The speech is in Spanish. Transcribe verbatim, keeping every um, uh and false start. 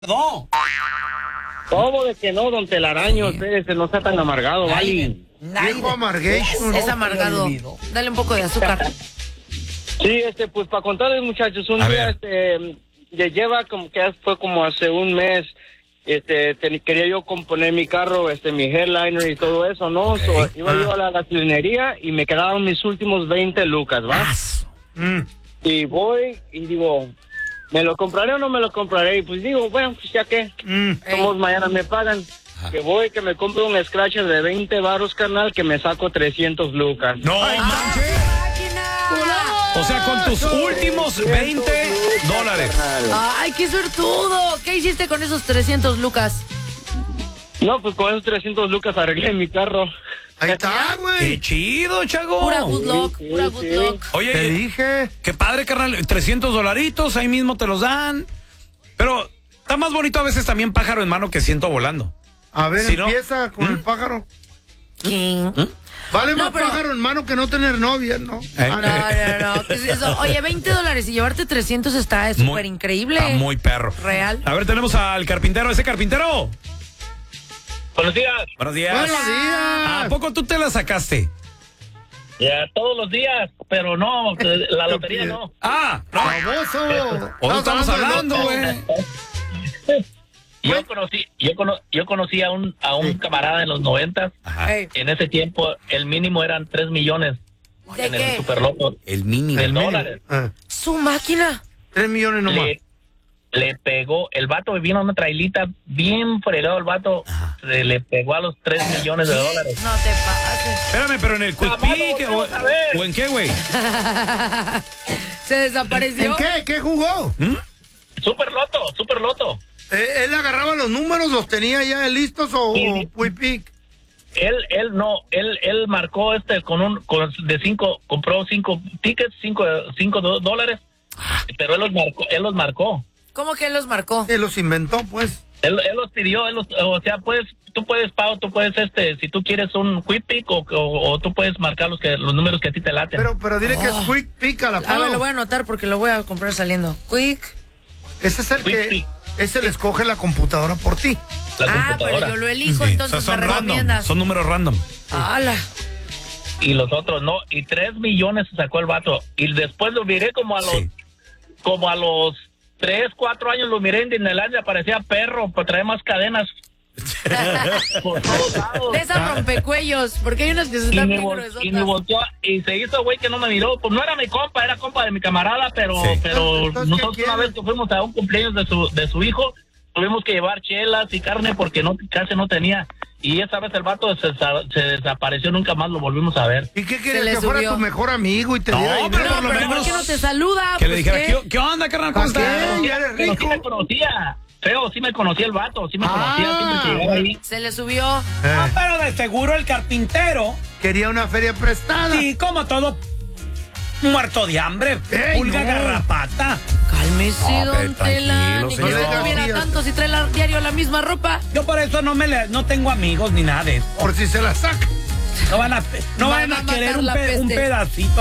No. ¿Cómo de que no, don Telaraño? Espérese, no sea tan amargado, ¿vale? Viejo amargation. Es amargado. Dale un poco de azúcar. Sí, este, pues para contarles, muchachos, un A día, ver. este, ya lleva como que fue como hace un mes, este, te- quería yo componer mi carro, este, mi headliner y todo eso, ¿no? Ok. So, iba yo Ah. a la gasolinería y me quedaron mis últimos veinte lucas, ¿va? Mm. Y voy y digo, ¿me lo compraré o no me lo compraré? Y pues digo, bueno, pues ya que, Mm. somos mañana me pagan. Que voy, que me compro un scratcher de veinte baros, carnal, que me saco trescientos lucas. No Ay, manches. O sea, con tus últimos veinte dólares. Ay, qué suertudo. ¿Qué hiciste con esos trescientos lucas? No, pues con esos trescientos lucas arreglé mi carro. Ahí está, güey. Qué chido, Chago. Pura good luck, sí, pura sí. good luck. Te Oye, dije. qué padre, carnal. trescientos dolaritos, ahí mismo te los dan. Pero está más bonito a veces también pájaro en mano que ciento volando. A ver, Si no- empieza con ¿Mm? el pájaro. ¿Quién? Vale No, más pero- pájaro en mano que no tener novia, ¿no? Eh, Ah, No, no, no. ¿Qué es eso? Oye, veinte dólares y llevarte trescientos está Muy- súper increíble. Está muy perro. Real. A ver, tenemos al carpintero. ¿Ese carpintero? Buenos días. Buenos días. Buenos días. ¿A poco tú te la sacaste? Ya, todos los días, pero no, la lotería no. Ah, no. ¡Baboso! ¿O no estamos hablando, de güey? loto. Yo conocí, yo, cono, yo conocí a un a un camarada en los noventas. Ajá. Ey, En ese tiempo el mínimo eran tres millones ¿de en el qué? Superloto El mínimo. de dólares. Ah, Su máquina. tres millones nomás. Le, le pegó, el vato vino a una trailita bien fregado, el vato se le pegó a los tres millones de dólares. No te pases. Espérame, pero en el Quick Camarón, Pick o, vamos a ver. o en qué, güey. Se desapareció. ¿En qué? ¿Qué jugó? Superloto, Superloto. Eh, ¿Él agarraba los números, los tenía ya listos o Sí. Quick Pick? Él, él no, él, él marcó este con un, con de cinco, compró cinco tickets, cinco, cinco do- dólares, pero él los marcó, él los marcó. ¿Cómo que él los marcó? Él los inventó, pues. Él, él los pidió, él los, o sea, puedes, tú puedes, Pau, tú puedes, este, si tú quieres un quick pick o, o, o tú puedes marcar los que, los números que a ti te laten. Pero, pero dile que es Quick Pick a la A ver, lo Pau. voy a anotar porque lo voy a comprar saliendo. Quick. Ese es el Quick que... Pick. Ese le escoge la computadora por ti. La Ah, pero computadora. yo lo elijo, Sí, entonces o sea, me son random. recomiendas. Son números random. ¡Hala! Y los otros no, y tres millones se sacó el vato. Y después lo miré como a los, Sí. como a los tres, cuatro años lo miré en Disneylandia, parecía perro, para traer más cadenas. Por todos lados. De esas rompecuellos, porque hay unas que se Y están me, bien vol- gruesotas. y me volteó y se hizo güey que no me miró, pues no era mi compa, era compa de mi camarada, pero Sí. pero Entonces, ¿qué nosotros quiere? una vez que fuimos a un cumpleaños de su de su hijo, tuvimos que llevar chelas y carne porque no casi no tenía, y esa vez el vato se, se desapareció, nunca más lo volvimos a ver. ¿Y qué Se querías? le Que fuera subió. tu mejor amigo y te No, diera pero dinero. No, por lo pero ¿por menos qué no te saluda? Que le Pues, dijera, ¿qué? ¿qué, qué onda, carnal? ¿Cómo ¿Pa' qué? estás? Ya eres Pero sí rico. me conocía, feo, sí me conocía el vato, sí me Ah. conocía, siempre que llegaba ahí. Se le subió. Ah, Eh, pero de seguro el carpintero, quería una feria prestada. sí, como todo muerto de hambre, Ey, pulga no. garrapata. Cálmese, No, don pero Tela. tranquilo, Ni que señor. no tuviera tanto si trae la- diario la misma ropa. Yo por eso no me le- no tengo amigos ni nada de eso. Por si se la saca. No van a, no Van van a a querer matar un, la pe- un peste. pedacito